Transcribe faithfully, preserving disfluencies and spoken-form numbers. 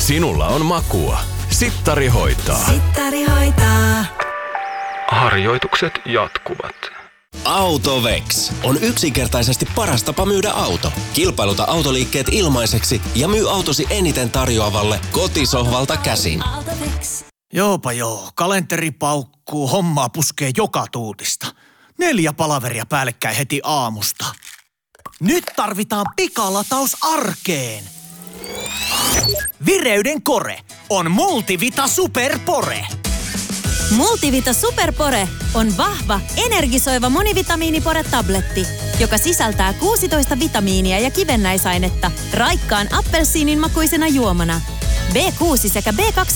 Sinulla on makua. Sittari hoitaa. Sittari hoitaa. Harjoitukset jatkuvat. Autovex on yksinkertaisesti paras tapa myydä auto. Kilpailuta autoliikkeet ilmaiseksi ja myy autosi eniten tarjoavalle kotisohvalta käsin. Autovex. Joopa joo, kalenteri paukkuu, hommaa puskee joka tuutista. Neljä palaveria päällekkäin heti aamusta. Nyt tarvitaan pikalataus arkeen. Vireyden kore on Multivita Superpore. Multivita Superpore on vahva, energisoiva monivitamiinipore-tabletti, joka sisältää kuusitoista vitamiinia ja kivennäisainetta raikkaan appelsiinin makuisena juomana. B kuusi sekä B